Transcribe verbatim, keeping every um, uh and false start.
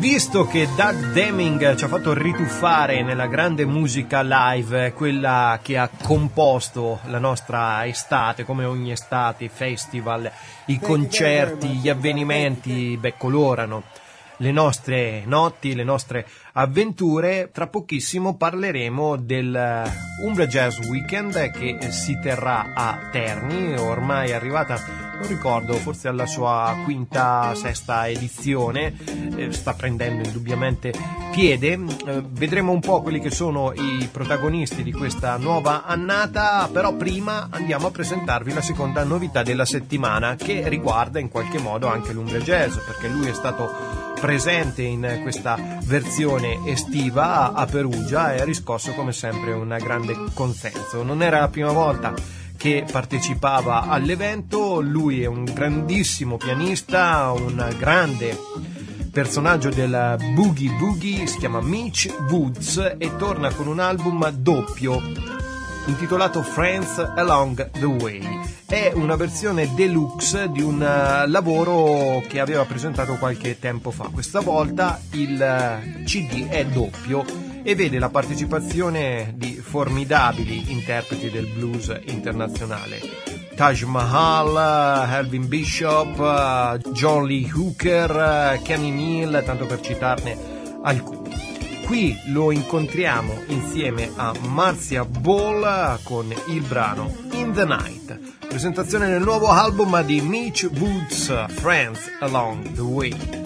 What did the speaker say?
Visto che Doug Deming ci ha fatto rituffare nella grande musica live, quella che ha composto la nostra estate, come ogni estate, i festival, i concerti, gli avvenimenti, beh, colorano le nostre notti, le nostre avventure. Tra pochissimo parleremo del Umbria Jazz Weekend che si terrà a Terni, ormai è arrivata, non ricordo, forse alla sua quinta, sesta edizione, eh, sta prendendo indubbiamente piede. Eh, vedremo un po' quelli che sono i protagonisti di questa nuova annata, però prima andiamo a presentarvi la seconda novità della settimana, che riguarda in qualche modo anche l'Umbria Jazz, perché lui è stato presente in questa versione estiva a Perugia e ha riscosso come sempre un grande consenso. Non era la prima volta che partecipava all'evento, lui è un grandissimo pianista, un grande personaggio del Boogie Boogie, si chiama Mitch Woods e torna con un album doppio intitolato Friends Along the Way. È una versione deluxe di un lavoro che aveva presentato qualche tempo fa. Questa volta il C D è doppio e vede la partecipazione di formidabili interpreti del blues internazionale: Taj Mahal, Elvin Bishop, John Lee Hooker, Kenny Neal, tanto per citarne alcuni. Qui lo incontriamo insieme a Marcia Ball con il brano In the Night, presentazione del nuovo album di Mitch Woods, Friends Along the Way.